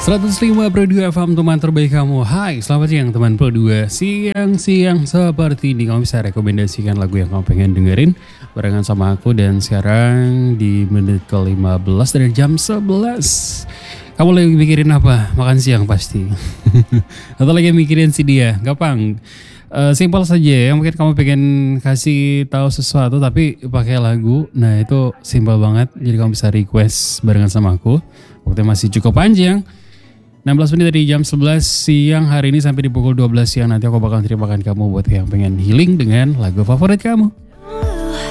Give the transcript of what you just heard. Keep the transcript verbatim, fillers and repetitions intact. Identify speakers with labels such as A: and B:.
A: seratus lima Pro dua F M teman terbaik kamu. Hai, selamat siang teman Pro dua. Siang-siang seperti ini kamu bisa rekomendasikan lagu yang kamu pengen dengerin barengan sama aku. Dan sekarang di menit ke lima belas dari jam sebelas. Kamu lagi mikirin apa? Makan siang pasti. Atau lagi mikirin si dia? Gampang. Uh, simpel saja ya, mungkin kamu pengen kasih tahu sesuatu tapi pakai lagu. Nah itu simpel banget. Jadi kamu bisa request barengan sama aku. Waktunya masih cukup panjang, enam belas menit dari jam sebelas siang hari ini sampai di pukul dua belas siang. Nanti aku bakal terimakan kamu buat yang pengen healing dengan lagu favorit kamu.